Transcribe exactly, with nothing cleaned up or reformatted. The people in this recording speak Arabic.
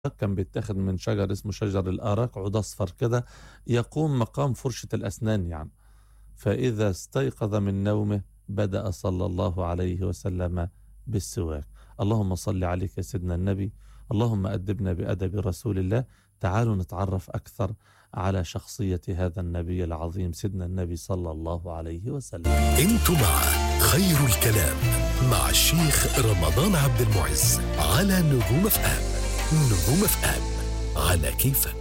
كان بيتاخد من شجر اسمه شجر الأرك، عود أصفر كده يقوم مقام فرشة الأسنان يعني. فإذا استيقظ من نومه بدأ صلى الله عليه وسلم بالسواك. اللهم صل عليك يا سيدنا النبي، اللهم أدبنا بأدب رسول الله. تعالوا نتعرف أكثر على شخصية هذا النبي العظيم سيدنا النبي صلى الله عليه وسلم. انتم مع خير الكلام مع الشيخ رمضان عبد المعز على نجوم اف ام. نجوم اف ام على كيفك.